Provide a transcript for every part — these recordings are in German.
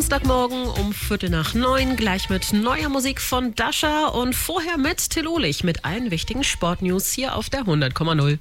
Samstagmorgen um 8:45 gleich mit neuer Musik von Dasha und vorher mit Till Ohlich mit allen wichtigen Sportnews hier auf der 100,0.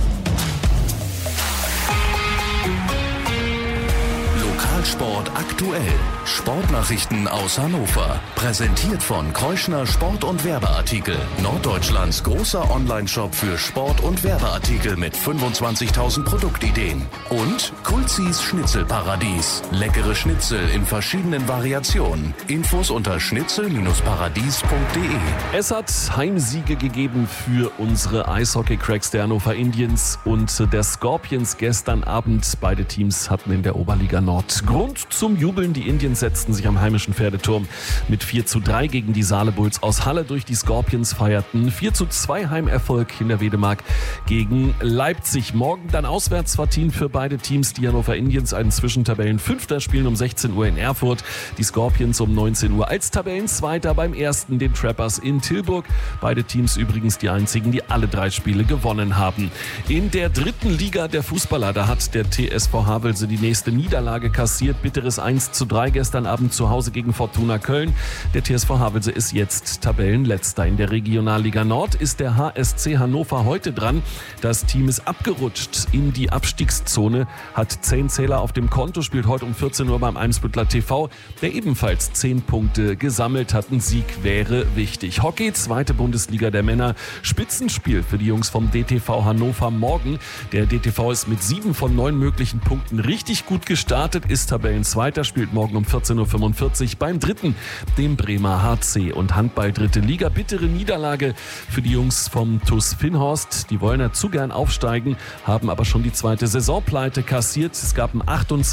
Lokalsport aktuell. Sportnachrichten aus Hannover. Präsentiert von Kreuschner Sport- und Werbeartikel. Norddeutschlands großer Onlineshop für Sport- und Werbeartikel mit 25.000 Produktideen. Und Kulzis Schnitzelparadies. Leckere Schnitzel in verschiedenen Variationen. Infos unter schnitzel-paradies.de. Es hat Heimsiege gegeben für unsere Eishockey-Cracks der Hannover Indians und der Scorpions gestern Abend. Beide Teams hatten in der Oberliga Nord Grund zum Jubeln. Die Indians setzten sich am heimischen Pferdeturm mit 4:3 gegen die Saale Bulls aus Halle durch. Die Scorpions feierten 4:2 Heimerfolg in der Wedemark gegen Leipzig. Morgen dann Auswärtspartien für beide Teams. Die Hannover Indians, einen Zwischentabellenfünfter, spielen um 16 Uhr in Erfurt. Die Scorpions um 19 Uhr als Tabellenzweiter beim ersten, den Trappers in Tilburg. Beide Teams übrigens die einzigen, die alle 3 Spiele gewonnen haben. In der dritten Liga der Fußballer, da hat der TSV Havelse die nächste Niederlage kassiert. Bitteres 1:3 gestern Abend zu Hause gegen Fortuna Köln. Der TSV Havelse ist jetzt Tabellenletzter. In der Regionalliga Nord ist der HSC Hannover heute dran. Das Team ist abgerutscht in die Abstiegszone, hat 10 Zähler auf dem Konto, spielt heute um 14 Uhr beim Eimsbüttler TV, der ebenfalls 10 Punkte gesammelt hat. Ein Sieg wäre wichtig. Hockey, 2. Bundesliga der Männer. Spitzenspiel für die Jungs vom DTV Hannover morgen. Der DTV ist mit 7 von 9 möglichen Punkten richtig gut gestartet, ist Tabellenzweiter, spielt morgen um 14:45 Uhr beim dritten, dem Bremer HC. Und Handball 3. Liga, bittere Niederlage für die Jungs vom TuS Finnhorst. Die wollen ja zu gern aufsteigen, haben aber schon die 2. Saisonpleite kassiert. Es gab ein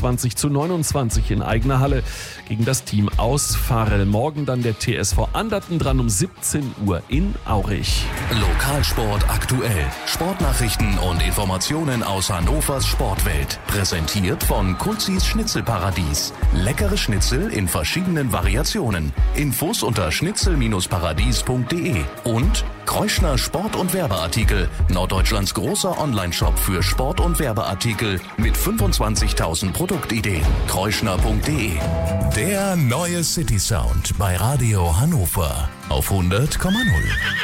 28:29 in eigener Halle gegen das Team aus Farel. Morgen dann der TSV Anderten dran um 17 Uhr in Aurich. Lokalsport aktuell. Sportnachrichten und Informationen aus Hannovers Sportwelt. Präsentiert von Kulzis Schnitzelparadies. Leckere Schnitzel in verschiedenen Variationen. Infos unter schnitzel-paradies.de. Und Kreuschner Sport- und Werbeartikel. Norddeutschlands großer Onlineshop für Sport- und Werbeartikel mit 25.000 Produktideen. Kreuschner.de. Der neue City Sound bei Radio Hannover auf 100,0.